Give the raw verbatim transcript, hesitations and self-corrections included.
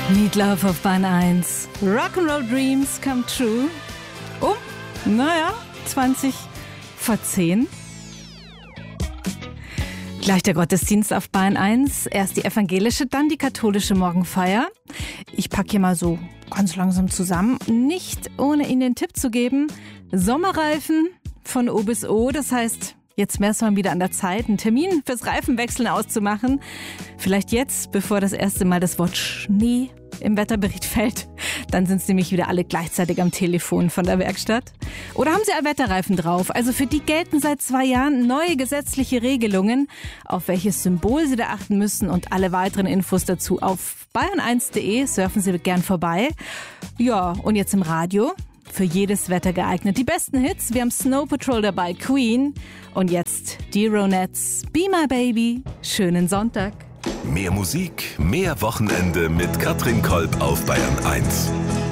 Meatloaf auf Bahn eins. Rock'n'Roll Dreams come true. Um, naja, zwanzig vor zehn. Gleich der Gottesdienst auf Bahn eins. Erst die evangelische, dann die katholische Morgenfeier. Ich packe hier mal so ganz langsam zusammen. Nicht ohne Ihnen den Tipp zu geben. Sommerreifen von O bis O. Das heißt, jetzt wäre es mal wieder an der Zeit, einen Termin fürs Reifenwechseln auszumachen. Vielleicht jetzt, bevor das erste Mal das Wort Schnee im Wetterbericht fällt. Dann sind es nämlich wieder alle gleichzeitig am Telefon von der Werkstatt. Oder haben Sie Allwetterreifen drauf? Also für die gelten seit zwei Jahren neue gesetzliche Regelungen, auf welches Symbol Sie da achten müssen, und alle weiteren Infos dazu auf bayern eins punkt de. Surfen Sie gern vorbei. Ja, und jetzt im Radio. Für jedes Wetter geeignet. Die besten Hits. Wir haben Snow Patrol dabei, Queen. Und jetzt die Ronettes, Be My Baby. Schönen Sonntag. Mehr Musik, mehr Wochenende mit Katrin Kolb auf Bayern eins.